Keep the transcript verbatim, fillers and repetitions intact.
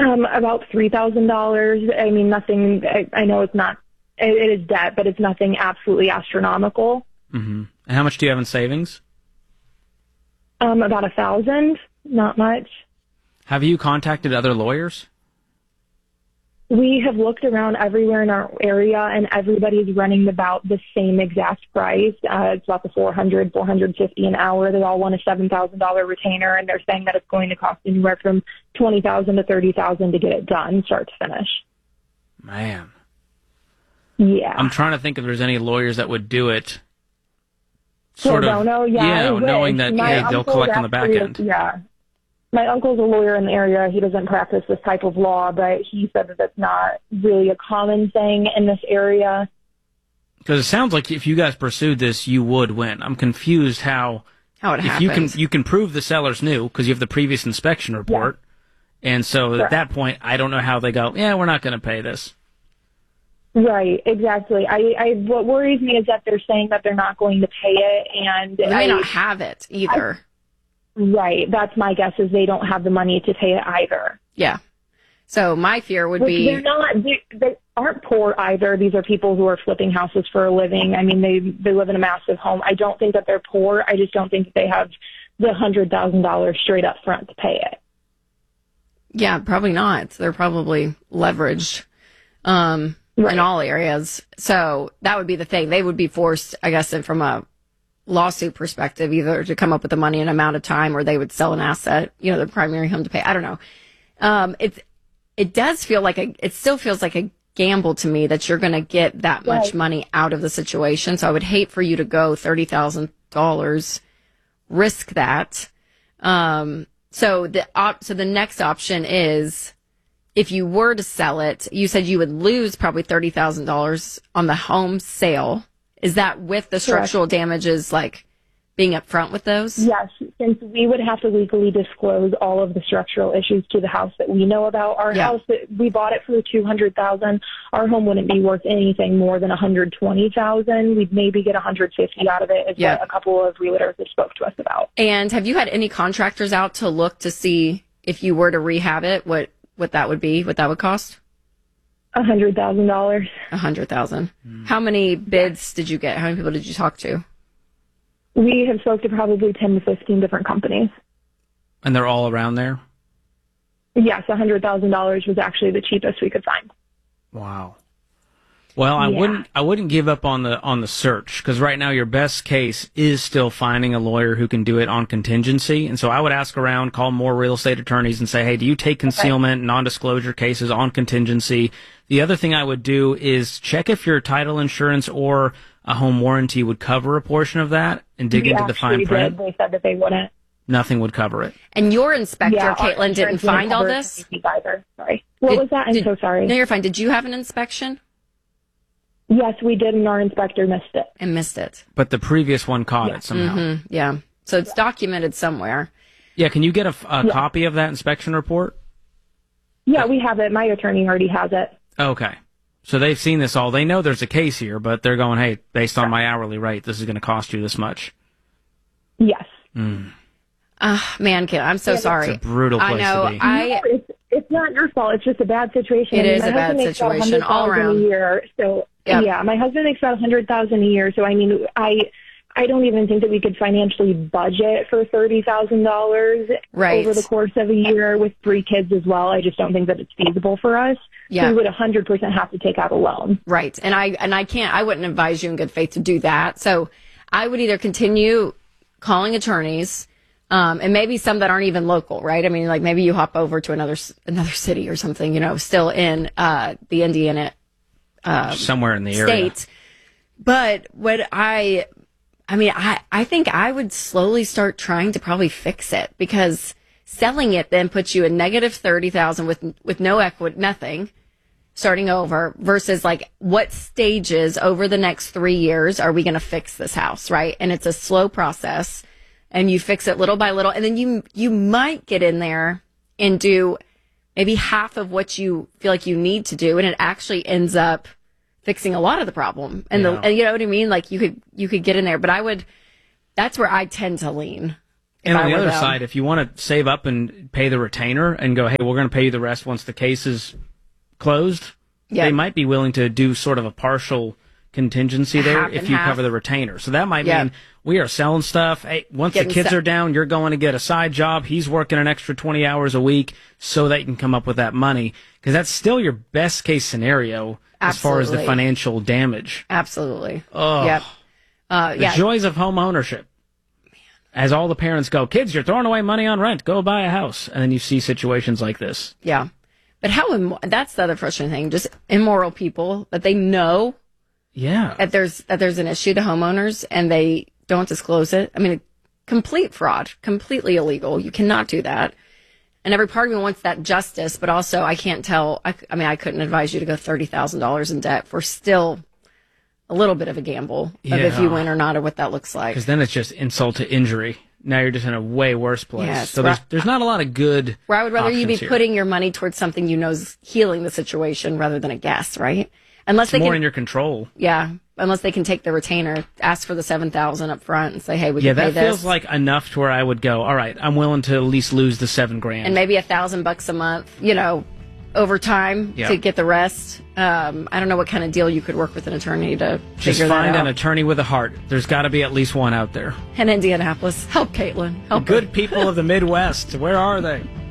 Um, about three thousand dollars. I mean, nothing, I, I know it's not, it, it is debt, but it's nothing absolutely astronomical. Mm-hmm. And how much do you have in savings? Um, about a thousand, not much. Have you contacted other lawyers? We have looked around everywhere in our area, and everybody's running about the same exact price. Uh, it's about the four hundred, four hundred fifty an hour. They all want a seven thousand dollars retainer, and they're saying that it's going to cost anywhere from twenty thousand to thirty thousand to get it done, start to finish. Man. Yeah. I'm trying to think if there's any lawyers that would do it. Sort Pro of, bono, yeah, yeah, knowing that My hey, they'll uncle collect on the back actually- end. Yeah. My uncle's a lawyer in the area. He doesn't practice this type of law, but he said that that's not really a common thing in this area. Because it sounds like if you guys pursued this, you would win. I'm confused how how it if happened. you can you can prove the seller's new because you have the previous inspection report, yeah. and so Sure. at that point, I don't know how they go. Yeah, we're not going to pay this. Right, exactly. I, I what worries me is that they're saying that they're not going to pay it, and they may I, not have it either. I, right, that's my guess is they don't have the money to pay it either. Yeah. So my fear would Which be they're not. They, they aren't poor either. These are people who are flipping houses for a living. I mean, they they live in a massive home. I don't think that they're poor. I just don't think that they have the hundred thousand dollars straight up front to pay it. Yeah, probably not. They're probably leveraged um, right. in all areas. So that would be the thing. They would be forced, I guess, from a lawsuit perspective, either to come up with the money in an amount of time, or they would sell an asset, you know, their primary home to pay. I don't know. Um, it's it does feel like a. It still feels like a gamble to me that you're going to get that much right. money out of the situation. So I would hate for you to go thirty thousand dollars, risk that. Um, so the op- so the next option is, if you were to sell it, you said you would lose probably thirty thousand dollars on the home sale. Is that with the structural Correct. damages, like being upfront with those? Yes, since we would have to legally disclose all of the structural issues to the house that we know about. Our yeah. house, we bought it for two hundred thousand dollars. Our home wouldn't be worth anything more than one hundred twenty thousand dollars. We'd maybe get one hundred fifty thousand dollars out of it, is yeah. what a couple of realtors have spoke to us about. And have you had any contractors out to look to see if you were to rehab it, what, what that would be, what that would cost? one hundred thousand dollars. one hundred thousand dollars. Mm. How many bids did you get? How many people did you talk to? We have spoke to probably ten to fifteen different companies. And they're all around there? Yes, one hundred thousand dollars was actually the cheapest we could find. Wow. Well, I yeah. wouldn't I wouldn't give up on the on the search, because right now your best case is still finding a lawyer who can do it on contingency. And so I would ask around, call more real estate attorneys and say, hey, do you take concealment, okay. non-disclosure cases on contingency? The other thing I would do is check if your title insurance or a home warranty would cover a portion of that, and dig we into the fine print. Did. They said that they wouldn't. Nothing would cover it. And your inspector, yeah, Caitlin, didn't find all this? Either. Sorry. What did, was that? I'm did, so sorry. No, you're fine. Did you have an inspection? Yes, we did, and our inspector missed it. And missed it. But the previous one caught yeah. it somehow. Mm-hmm. Yeah. So it's yeah. documented somewhere. Yeah, can you get a, a yeah. copy of that inspection report? Yeah, we have it. My attorney already has it. Okay. So they've seen this all. They know there's a case here, but they're going, hey, based on my hourly rate, this is going to cost you this much. Yes. Mm. Uh, man, Kayla, I'm so yeah, sorry. It's a brutal place I know. to be. I, no, it's, it's not your fault. It's just a bad situation. It I mean, is a bad situation all around. A year, so yep. yeah, my husband makes about one hundred thousand dollars a year. So I mean, I I don't even think that we could financially budget for thirty thousand dollars right. over the course of a year with three kids as well. I just don't think that it's feasible for us. Yeah. So we would one hundred percent have to take out a loan. Right. And I and I can't. I wouldn't advise you in good faith to do that. So I would either continue calling attorneys. Um, and maybe some that aren't even local, right? I mean, like maybe you hop over to another another city or something, you know, still in uh, the Indiana uh, somewhere in the state. area. But what I, I mean, I, I think I would slowly start trying to probably fix it, because selling it then puts you in negative thirty thousand with with no equity, nothing, starting over, versus like what stages over the next three years are we going to fix this house, right? And it's a slow process. And you fix it little by little, and then you you might get in there and do maybe half of what you feel like you need to do, and it actually ends up fixing a lot of the problem. And yeah. the and you know what I mean? Like you could you could get in there, but I would. That's where I tend to lean. And on the other side, if you want to save up and pay the retainer and go, hey, we're going to pay you the rest once the case is closed, yeah. they might be willing to do sort of a partial contingency there half if you half. cover the retainer. So that might yeah. mean we are selling stuff. Hey, once Getting the kids se- are down, you're going to get a side job. He's working an extra twenty hours a week so that you can come up with that money, because that's still your best case scenario Absolutely. As far as the financial damage. Absolutely. Oh, yep. uh, the yeah. joys of home ownership. As all the parents go, kids, you're throwing away money on rent. Go buy a house. And then you see situations like this. Yeah. But how, Im- that's the other frustrating thing. Just immoral people that they know yeah. that there's, that there's an issue to homeowners and they don't disclose it. I mean, complete fraud, completely illegal. You cannot do that. And every part of me wants that justice, but also I can't tell. I, I mean, I couldn't advise you to go thirty thousand dollars in debt for still a little bit of a gamble yeah. of if you win or not, or what that looks like. Because then it's just insult to injury. Now you're just in a way worse place. Yes, so there's, there's not a lot of good Where I would rather you be here. putting your money towards something you know is healing the situation rather than a guess, right? Unless it's they more can, in your control. Yeah. Unless they can take the retainer, ask for the seven thousand up front and say, hey, we yeah, can pay this. Yeah, that feels this. like enough to where I would go, all right, I'm willing to at least lose the seven grand. And maybe a thousand bucks a month, you know, over time yep. to get the rest. Um, I don't know what kind of deal you could work with an attorney to Just figure that out. Just find an attorney with a heart. There's got to be at least one out there. In Indianapolis. Help Caitlin. Help the good her. people of the Midwest. Where are they?